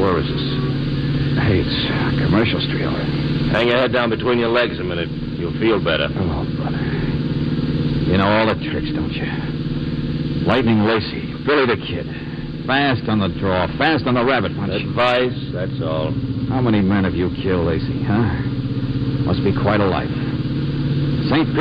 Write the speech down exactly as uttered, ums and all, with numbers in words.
where is this? Hey, it's Commercial Street. All right. Hang your head down between your legs a minute. You'll feel better. Oh, brother. You know all the tricks, don't you? Lightning Lacey, Billy the Kid. Fast on the draw, fast on the rabbit punch. Advice, that's all. How many men have you killed, Lacey, huh? Must be quite a life. Saint